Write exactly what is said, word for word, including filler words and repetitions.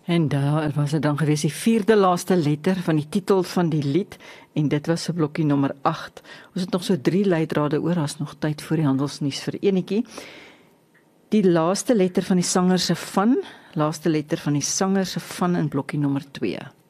En daar was dit dan gewees die vierde laaste letter van die titel van die lied en dit was se blokkie nommer agt. Ons het nog so drie leidrade oor, as nog tyd vir die handelsnuus vir enetjie. Die laaste letter van die sanger se van, laaste letter van die sanger se van in blokkie nommer twee.